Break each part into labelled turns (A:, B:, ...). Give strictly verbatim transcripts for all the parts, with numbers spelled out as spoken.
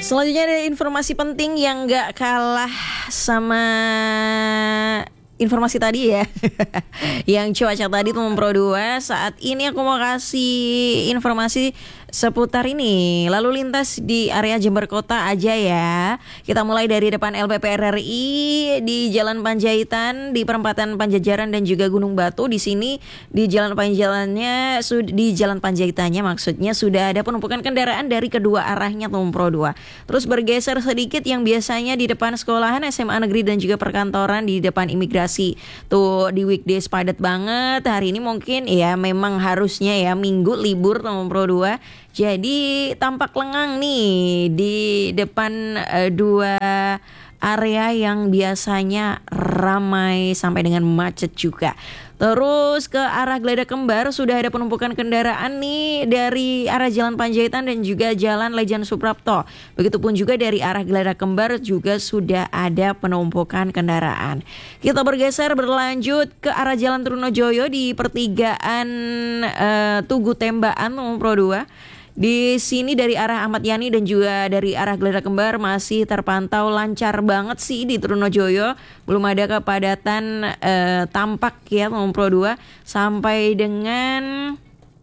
A: Selanjutnya ada informasi penting yang gak kalah sama informasi tadi ya. Yang cuaca tadi teman Pro dua. Saat ini aku mau kasih informasi seputar ini lalu lintas di area Jember Kota aja ya. Kita mulai dari depan L P P R R I di Jalan Panjaitan, di perempatan Panjajaran dan juga Gunung Batu. Di sini di Jalan Panjaitannya, di Jalan Panjaitannya maksudnya sudah ada penumpukan kendaraan dari kedua arahnya teman Pro dua. Terus bergeser sedikit yang biasanya di depan sekolahan S M A Negeri dan juga perkantoran, di depan imigrasi. Tuh di weekdays padat banget. Hari ini mungkin ya memang harusnya ya Minggu libur teman Pro dua. Jadi tampak lengang nih di depan uh, dua area yang biasanya ramai sampai dengan macet juga. Terus ke arah Geledah Kembar sudah ada penumpukan kendaraan nih dari arah Jalan Panjaitan dan juga Jalan Lejen Suprapto. Begitupun juga dari arah Geledah Kembar juga sudah ada penumpukan kendaraan. Kita bergeser berlanjut ke arah Jalan Trunojoyo di pertigaan uh, Tugu Tembaan Pro dua. Di sini dari arah Ahmad Yani dan juga dari arah Geledah Kembar masih terpantau lancar banget sih di Trunojoyo. Belum ada kepadatan eh, tampak ya Pro dua sampai dengan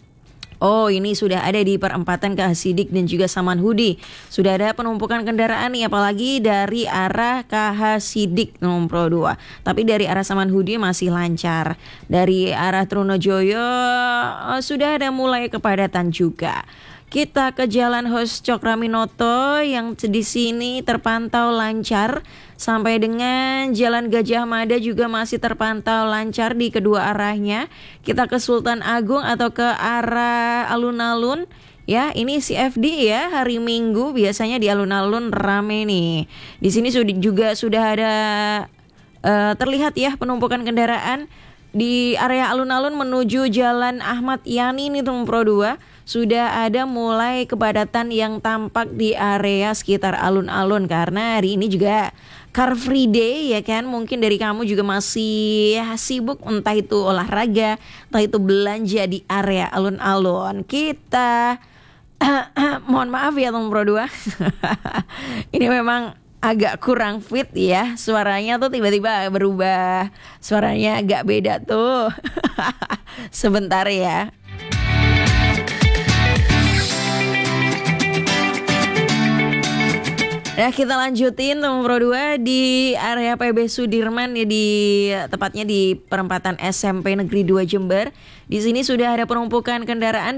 A: oh ini sudah ada di perempatan K H Sidik dan juga Samanhudi. Sudah ada penumpukan kendaraan nih apalagi dari arah K H Sidik Pro dua. Tapi dari arah Samanhudi masih lancar. Dari arah Trunojoyo oh, sudah ada mulai kepadatan juga. Kita ke Jalan Hos Cokraminoto yang di sini terpantau lancar sampai dengan Jalan Gajah Mada juga masih terpantau lancar di kedua arahnya. Kita ke Sultan Agung atau ke arah alun-alun. Ya, ini C F D ya, hari Minggu biasanya di alun-alun rame nih. Di sini juga sudah ada uh, terlihat ya penumpukan kendaraan di area alun-alun menuju Jalan Ahmad Yani nih teman Pro dua. Sudah ada mulai kepadatan yang tampak di area sekitar alun-alun karena hari ini juga Car Free Day ya kan. Mungkin dari kamu juga masih sibuk entah itu olahraga, entah itu belanja di area alun-alun. Kita mohon maaf ya teman Pro dua. Ini memang agak kurang fit ya. Suaranya tuh tiba-tiba berubah. Suaranya agak beda tuh. Sebentar ya. Nah kita lanjutin teman Pro dua di area P B Sudirman ya, di tepatnya di perempatan S M P Negeri dua Jember. Di sini sudah ada penumpukan kendaraan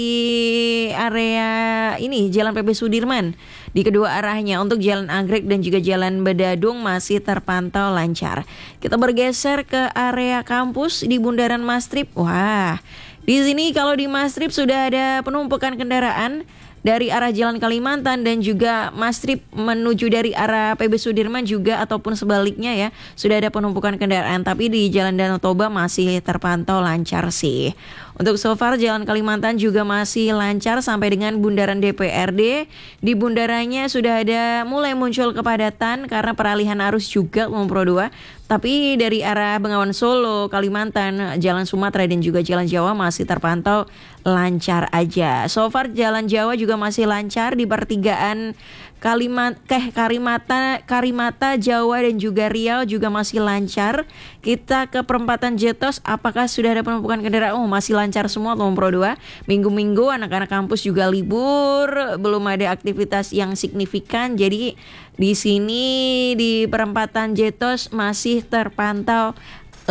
A: dari area ini Jalan P B Sudirman di kedua arahnya. Untuk Jalan Anggrek dan juga Jalan Bedadung masih terpantau lancar. Kita bergeser ke area kampus di Bundaran Mastrip. Wah, di sini kalau di Mastrip sudah ada penumpukan kendaraan dari arah Jalan Kalimantan dan juga Mastrip menuju dari arah P B Sudirman juga ataupun sebaliknya ya. Sudah ada penumpukan kendaraan tapi di Jalan Danau Toba masih terpantau lancar sih. Untuk so far Jalan Kalimantan juga masih lancar sampai dengan Bundaran D P R D. Di bundarannya sudah ada mulai muncul kepadatan karena peralihan arus juga Pro dua. Tapi dari arah Bengawan Solo, Kalimantan, Jalan Sumatera dan juga Jalan Jawa masih terpantau lancar aja. So far Jalan Jawa juga masih lancar di pertigaan Kalimat, Keh, Karimata, Karimata, Jawa dan juga Riau juga masih lancar. Kita ke perempatan Jetos, apakah sudah ada penumpukan kendaraan? Oh masih lancar semua teman Pro dua. Minggu-minggu anak-anak kampus juga libur, belum ada aktivitas yang signifikan. Jadi di sini di perempatan Jetos masih terpantau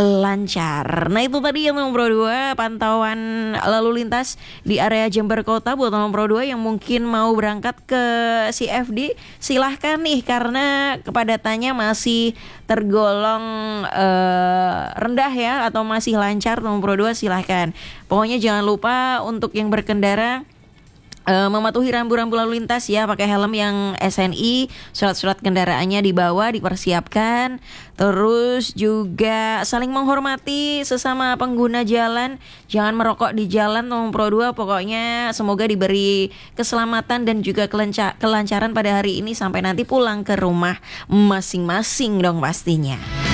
A: lancar. Nah itu tadi yang teman Pro dua pantauan lalu lintas di area Jember Kota buat teman Pro dua yang mungkin mau berangkat ke C F D. Silahkan nih karena kepadatannya masih tergolong uh, rendah ya atau masih lancar teman Pro dua, silahkan. Pokoknya jangan lupa untuk yang berkendara Uh, mematuhi rambu-rambu lalu lintas ya, pakai helm yang S N I, surat-surat kendaraannya dibawa, dipersiapkan. Terus juga saling menghormati sesama pengguna jalan, jangan merokok di jalan teman Pro dua. Pokoknya semoga diberi keselamatan dan juga kelenca- kelancaran pada hari ini sampai nanti pulang ke rumah masing-masing dong pastinya.